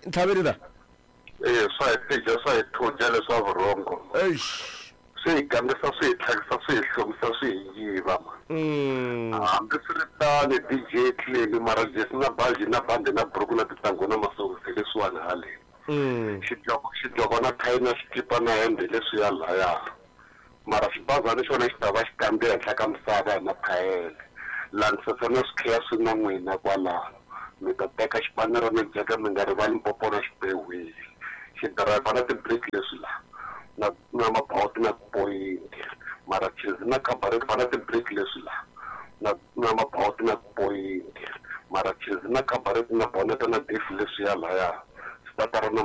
Tlhaberida Swa hi thunja leswa vurongo. Swi hi gangisa swi hi tlhakisa swi hi hlomisa swi hi yiva hambi swi ri tani DJ Clean mara jesi na baji na bandi na buruku na tintangu na masokisi leswiwani haleni xidloko na thayi na xikipa na hembe leswiya laya mara xibazana xona xi ta va xi kambe henhla ka misava hi maphayele lanisesa na swikhiya swi na n'wina kwalano mi ta teka xipanera mi jeka mi nga rivali mpopona xipehwini xidirayivha na tibreki leswi la na mabawuti na tipoyinti mara chizi na kabareti va na tibreki leswi la na mabawuti na tipoyinti mara chizi na kabareti na boneta na defi leswiya laya swi ta tara na